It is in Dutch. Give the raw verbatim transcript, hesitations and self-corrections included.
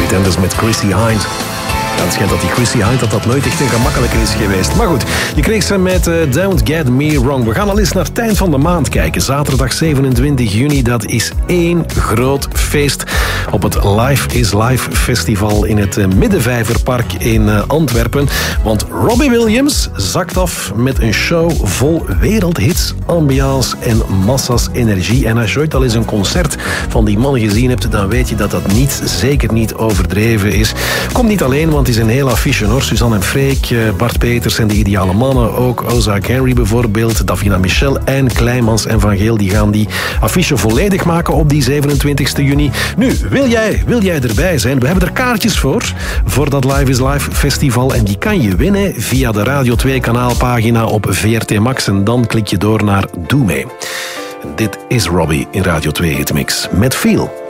Pretenders met Chrissy Hind. Ja, het schijnt dat die Chrissy Hind dat dat nooit echt een gemakkelijker is geweest. Maar goed, je kreeg ze met uh, Don't Get Me Wrong. We gaan al eens naar het eind van de maand kijken. Zaterdag zevenentwintig juni, dat is één groot feest op het Life is Life Festival in het uh, Middenvijverpark in uh, Antwerpen. Want Robbie Williams zakt af met een show vol wereldhits, ambiance en massa's energie. En als je ooit al eens een concert van die man gezien hebt, dan weet je dat dat niet, zeker niet overdreven is. Komt niet alleen, want het is een hele affiche hoor. Suzanne en Freek, Bart Peters en de Ideale Mannen, ook Ozark Henry bijvoorbeeld, Davina Michel en Kleimans en Van Geel, die gaan die affiche volledig maken op die zevenentwintigste juni. Nu, wil jij, wil jij erbij zijn? We hebben er kaartjes voor, voor dat Live is Live festival en die kan je winnen via de Radio twee kanaalpagina op V R T Max en dan klik je door naar Doe mee. Dit is Robbie in Radio twee Hitmix met Feel.